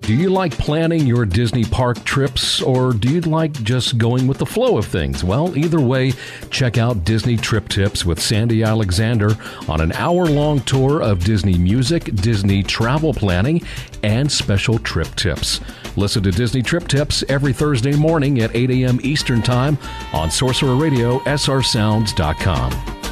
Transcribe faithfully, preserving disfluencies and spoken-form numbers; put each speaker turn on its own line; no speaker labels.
Do you like planning your Disney park trips, or do you like just going with the flow of things? Well, either way, check out Disney Trip Tips with Sandy Alexander on an hour-long tour of Disney music, Disney travel planning, and special trip tips. Listen to Disney Trip Tips every Thursday morning at eight a.m. Eastern Time on Sorcerer Radio, S R sounds dot com.